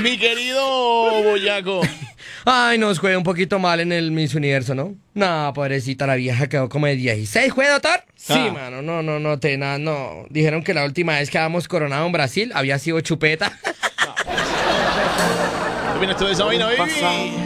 Mi querido Boyaco. Ay, nos fue un poquito mal en el Miss Universo, ¿no? No, pobrecita, la vieja quedó como de 16, ¿fue, doctor? Sí, mano, no. Dijeron que la última vez que habíamos coronado en Brasil había sido chupeta. ¿Qué opinas tú de esa vaina, baby?